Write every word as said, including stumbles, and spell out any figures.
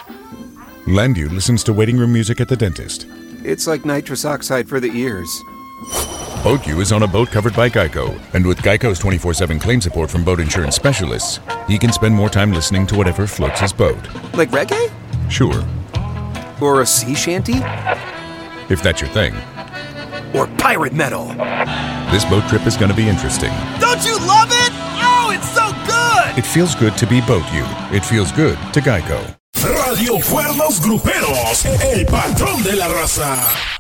Landu listens to waiting room music at the dentist. It's like nitrous oxide for the ears. BoatU is on a boat covered by Geico, and with Geico's twenty-four seven claim support from boat insurance specialists, he can spend more time listening to whatever floats his boat. Like reggae? Sure. Or a sea shanty? If that's your thing. Or pirate metal? This boat trip is going to be interesting. Don't you love it? Oh, it's so good! It feels good to be BoatU. It feels good to Geico. Radio Cuernos Gruperos, el patrón de la raza.